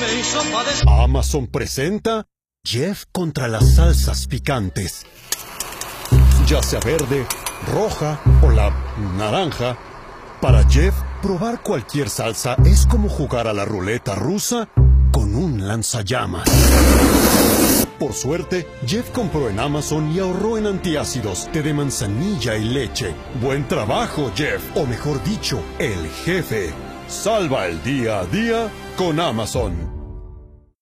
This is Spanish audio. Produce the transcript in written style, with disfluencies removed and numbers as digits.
me hizo padecer. Amazon presenta Jeff contra las salsas picantes. Ya sea verde, roja o la naranja, para Jeff, probar cualquier salsa es como jugar a la ruleta rusa con un lanzallamas. Por suerte, Jeff compró en Amazon y ahorró en antiácidos, té de manzanilla y leche. ¡Buen trabajo, Jeff! O mejor dicho, el jefe. Salva el día a día con Amazon.